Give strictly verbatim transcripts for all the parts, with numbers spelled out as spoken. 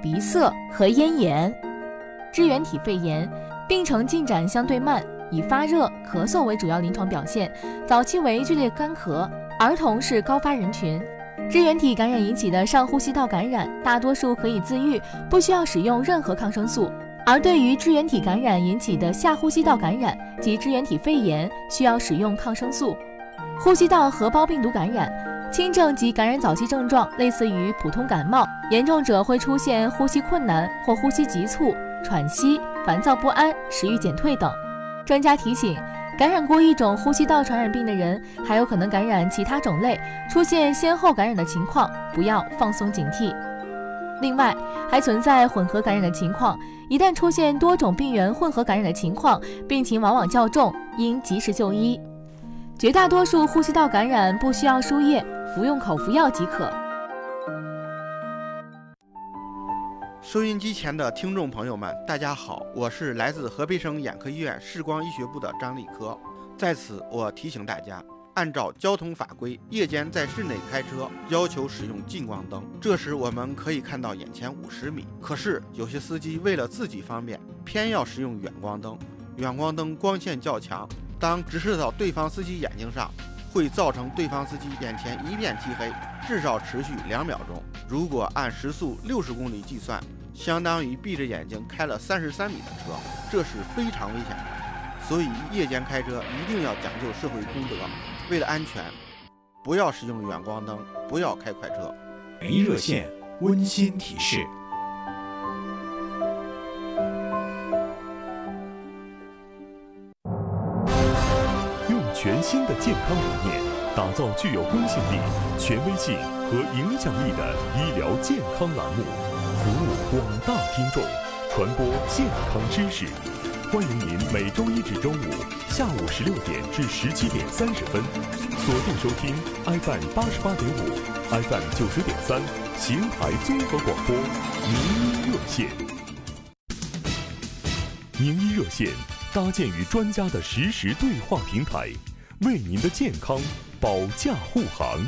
鼻塞和咽炎。支原体肺炎病程进展相对慢，以发热、咳嗽为主要临床表现，早期为剧烈干咳，儿童是高发人群。支原体感染引起的上呼吸道感染，大多数可以自愈，不需要使用任何抗生素。而对于支原体感染引起的下呼吸道感染及支原体肺炎，需要使用抗生素。呼吸道合胞病毒感染，轻症及感染早期症状类似于普通感冒，严重者会出现呼吸困难或呼吸急促、喘息、烦躁不安、食欲减退等。专家提醒，感染过一种呼吸道传染病的人，还有可能感染其他种类，出现先后感染的情况，不要放松警惕。另外，还存在混合感染的情况，一旦出现多种病原混合感染的情况，病情往往较重，应及时就医。绝大多数呼吸道感染不需要输液，服用口服药即可。 收音机前的听众朋友们，大家好，我是来自河北省眼科医院视光医学部的张立科。在此，我提醒大家，按照交通法规，夜间在室内开车要求使用近光灯，这时我们可以看到眼前五十米。可是有些司机为了自己方便，偏要使用远光灯。远光灯光线较强，当直射到对方司机眼睛上，会造成对方司机眼前一片漆黑，至少持续两秒钟。如果按时速六十公里计算，相当于闭着眼睛开了三十三米的车，这是非常危险的。所以夜间开车一定要讲究社会公德，为了安全，不要使用远光灯，不要开快车。 名医热线温馨提示： 用全新的健康理念，打造具有公信力、权威性和影响力的医疗健康栏目，服务广大听众，传播健康知识。欢迎您每周一至周五下午十六点至十七点三十分，锁定收听 F M 八十八点五、F M 九十点三邢台综合广播名医热线。名医热线搭建与专家的实时对话平台，为您的健康保驾护航。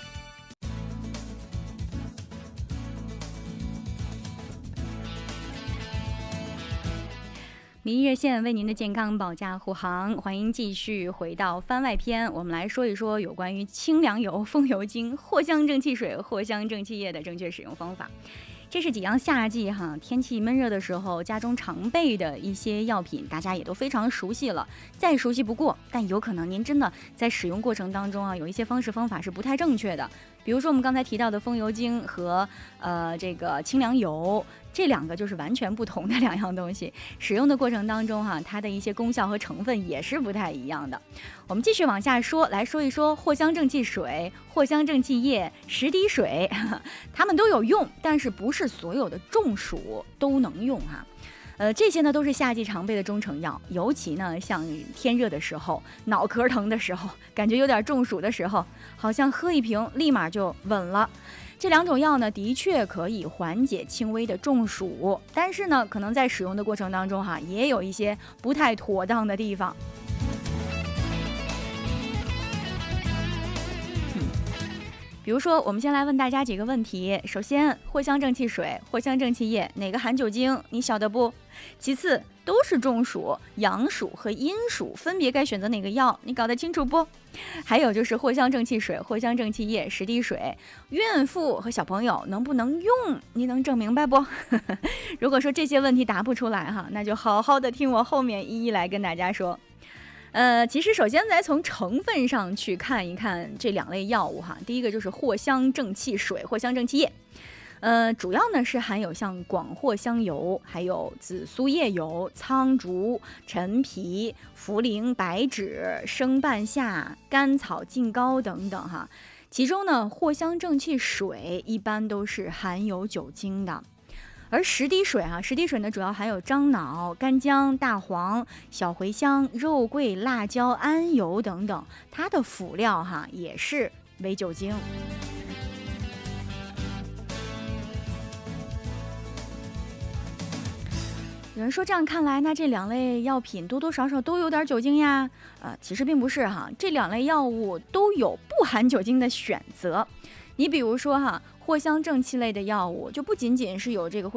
名医热线为您的健康保驾护航，欢迎继续回到番外篇，我们来说一说有关于清凉油、风油精、藿香正气水、藿香正气液的正确使用方法。这是几样夏季哈天气闷热的时候家中常备的一些药品，大家也都非常熟悉了，再熟悉不过。但有可能您真的在使用过程当中啊，有一些方式方法是不太正确的。比如说我们刚才提到的风油精和呃这个清凉油，这两个就是完全不同的两样东西，使用的过程当中哈，它的一些功效和成分也是不太一样的。我们继续往下说，来说一说藿香正气水、藿香正气液、十滴水，它们都有用，但是不是所有的中暑都能用哈。呃，这些呢都是夏季常备的中成药，尤其呢像天热的时候、脑壳疼的时候、感觉有点中暑的时候，好像喝一瓶立马就稳了。这两种药呢，的确可以缓解轻微的中暑，但是呢，可能在使用的过程当中哈，也有一些不太妥当的地方。比如说，我们先来问大家几个问题。首先，藿香正气水、藿香正气液哪个含酒精？你晓得不？其次，都是中暑，阳暑和阴暑分别该选择哪个药？你搞得清楚不？还有就是藿香正气水、藿香正气液、十滴水，孕妇和小朋友能不能用？你能整明白不？如果说这些问题答不出来哈，那就好好的听我后面一一来跟大家说。呃，其实首先来从成分上去看一看这两类药物哈。第一个就是藿香正气水、藿香正气液，呃，主要呢是含有像广藿香油、还有紫苏叶油、苍竹、陈皮、茯苓、白芷、生半夏、甘草、劲膏等等哈。其中呢，藿香正气水一般都是含有酒精的。而十滴水啊，十滴水呢主要含有樟脑、干姜、大黄、小茴香、肉桂、辣椒、桉油等等，它的辅料哈也是为酒精。有人说这样看来，那这两类药品多多少少都有点酒精呀？呃，其实并不是哈，这两类药物都有不含酒精的选择。你比如说哈，藿香正气类的药物就不仅仅是有这个